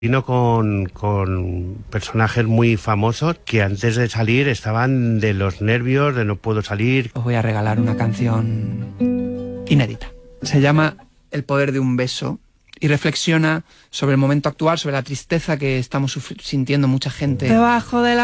Vino con personajes muy famosos que antes de salir estaban de los nervios, de no puedo salir. Os voy a regalar una canción inédita. Se llama El poder de un beso y reflexiona sobre el momento actual, sobre la tristeza que estamos sintiendo mucha gente. Debajo de la